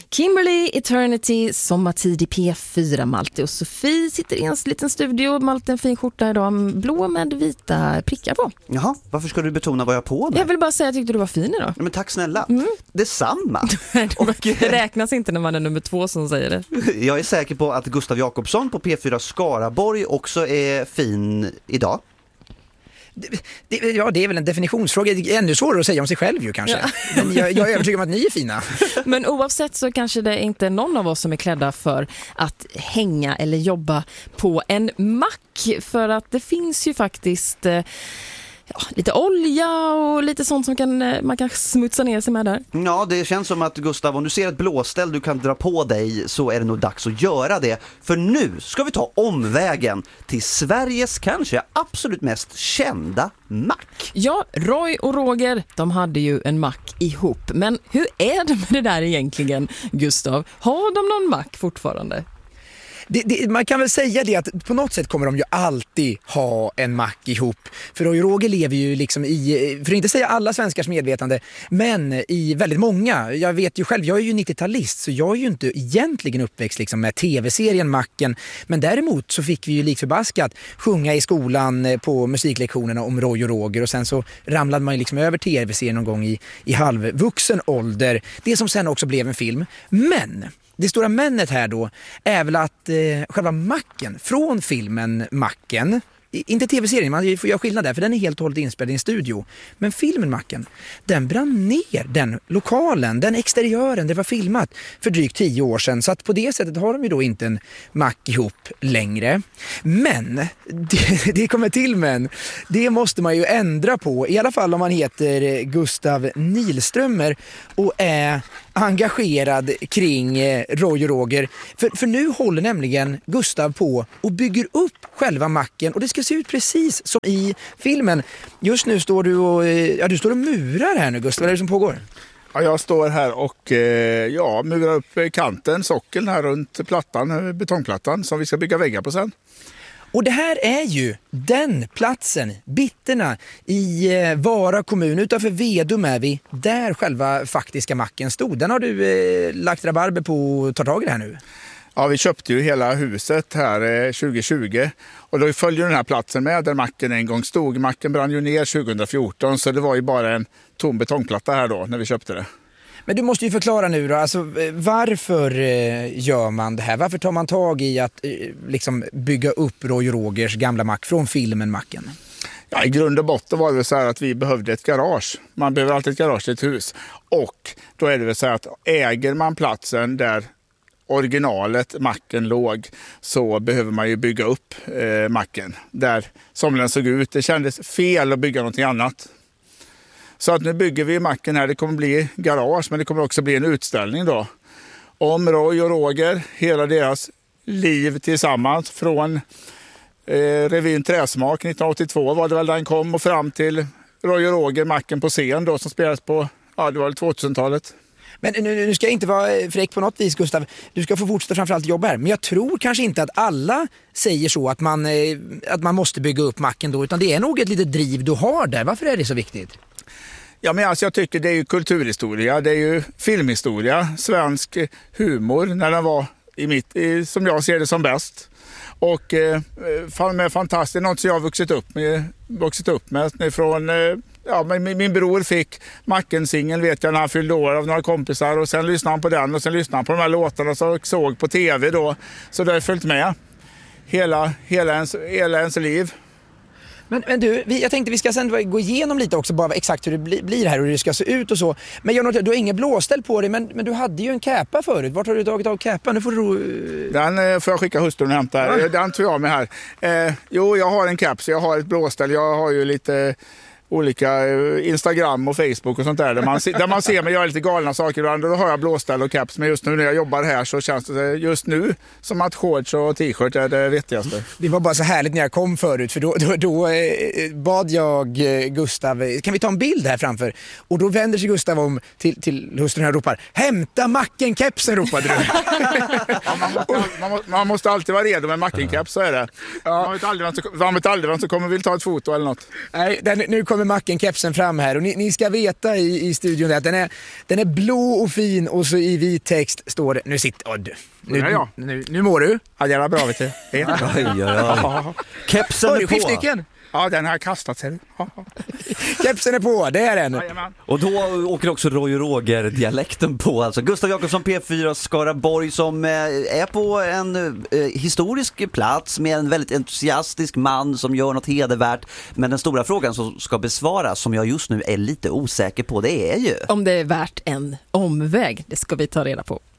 Kimberly, Eternity, sommartid i P4. Malte och Sofie sitter i en liten studio. Malte en fin skjorta idag, blå med vita prickar på. Jaha, varför ska du betona vad jag har på där? Jag vill bara säga att jag tyckte du var fin idag. Ja, men tack snälla, Detsamma. Det räknas inte när man är nummer 2 som säger det. Jag är säker på att Gustav Jakobsson på P4 Skaraborg också är fin idag. Ja, det är väl en definitionsfråga. Det är ännu svårare att säga om sig själv ju kanske. Ja. Men jag är övertygad om att ni är fina. Men oavsett så kanske det inte är någon av oss som är klädda för att hänga eller jobba på en mack. För att det finns ju faktiskt lite olja och lite sånt som man kan smutsa ner sig med där. Ja, det känns som att Gustav, om du ser ett blåställ du kan dra på dig så är det nog dags att göra det. För nu ska vi ta omvägen till Sveriges kanske absolut mest kända mack. Ja, Roy och Roger, de hade ju en mack ihop. Men hur är det med det där egentligen, Gustav? Har de någon mack fortfarande? Man kan väl säga det att på något sätt kommer de ju alltid ha en mack ihop. För Roy och Roger lever ju liksom i, för att inte säga alla svenskars medvetande, men i väldigt många. Jag vet ju själv, jag är ju 90-talist så jag är ju inte egentligen uppväxt liksom med tv-serien Macken. Men däremot så fick vi ju likförbaskat sjunga i skolan på musiklektionerna om Roy och Roger. Och sen så ramlade man ju liksom över tv-serien någon gång i halvvuxen ålder. Det som sen också blev en film. Men det stora männet här då är väl att själva macken från filmen Macken, inte tv-serien, man får göra skillnad där för den är helt och hållet inspelad i en studio. Men filmen Macken, den brann ner, den lokalen, den exteriören, det var filmat för drygt 10 år sedan. Så att på det sättet har de ju då inte en mack ihop längre. Men, det kommer till men, det måste man ju ändra på. I alla fall om man heter Gustav Nilströmer och är engagerad kring Roy och Roger. För nu håller nämligen Gustav på och bygger upp själva macken och det ska se ut precis som i filmen. Just nu står du står och murar här nu, Gustav. Vad är det som pågår? Ja, jag står här och murar upp kanten, sockeln här runt plattan, betongplattan som vi ska bygga väggar på sen. Och det här är ju den platsen, Bitterna, i Vara kommun. Utanför Vedum är vi, där själva faktiska macken stod. Den har du lagt rabarber på att ta tag i det här nu. Ja, vi köpte ju hela huset här 2020 och då följer den här platsen med där macken en gång stod. Macken brann ju ner 2014 så det var ju bara en tom betongplatta här då när vi köpte det. Men du måste ju förklara nu då, alltså, varför gör man det här? Varför tar man tag i att liksom bygga upp Roy och Rogers gamla mack från filmen Macken? Ja, i grund och botten var det så här att vi behövde ett garage. Man behöver alltid ett garage i ett hus. Och då är det väl så här att äger man platsen där originalet macken låg så behöver man ju bygga upp macken där som den såg ut. Det kändes fel att bygga någonting annat. Så att nu bygger vi macken här. Det kommer bli garage men det kommer också bli en utställning då. Om Roy och Roger, hela deras liv tillsammans från revyn Träsmak 1982 var det väl den kom och fram till Roy och Roger, macken på scen då som spelades på, det var 2000-talet. Men nu ska jag inte vara fräck på något vis, Gustav. Du ska få fortsätta framförallt jobba här. Men jag tror kanske inte att alla säger så att man måste bygga upp macken då. Utan det är nog ett litet driv du har där. Varför är det så viktigt? Ja, men alltså jag tycker det är ju kulturhistoria. Det är ju filmhistoria. Svensk humor när den var som jag ser det som bäst. Och fantastiskt, något som jag har vuxit upp med från... min bror fick Macken-singeln vet jag när han fyllde år av några kompisar och sen lyssnade han på den och sen lyssnade han på de här låtarna som jag såg på tv då. Så det har följt med hela ens liv. Men du, jag tänkte vi ska sen gå igenom lite också bara exakt hur det blir här och hur det ska se ut och så. Men jag noterar, du har ingen blåställ på dig men du hade ju en käpa förut. Vart har du tagit av käpan? Nu får du... Den får jag skicka hustrun och hämta här. Den tog jag med här. Jag har en caps, jag har ett blåställ, jag har ju lite... olika Instagram och Facebook och sånt där man ser mig göra lite galna saker ibland. Då har jag blåställ och caps, men just nu när jag jobbar här så känns det just nu som att shorts och t-shirt är det vettigaste. Det var bara så härligt när jag kom förut för då bad jag Gustav, kan vi ta en bild här framför? Och då vänder sig Gustav om till hustrun och ropar, hämta Macken-kepsen, ropade du. Man måste alltid vara redo med Macken-keps, så är det. Man vet aldrig vem som kommer vill ta ett foto eller något. Nej, nu kommer kommer macken kepsen fram här och ni ska veta i studion att den är blå och fin och så i vit text står det, nu mår du. Ja, det är bra vet du. Kepsen är på. Skiftnyckeln. Ja, den har kastat sig. Kepsen är på, det är den. Jajamän. Och då åker också Roy och Roger-dialekten på. Alltså Gustav Jakobsson, P4 Skaraborg, som är på en historisk plats med en väldigt entusiastisk man som gör något hedervärt. Men den stora frågan som ska besvaras, som jag just nu är lite osäker på, det är ju... Om det är värt en omväg, det ska vi ta reda på.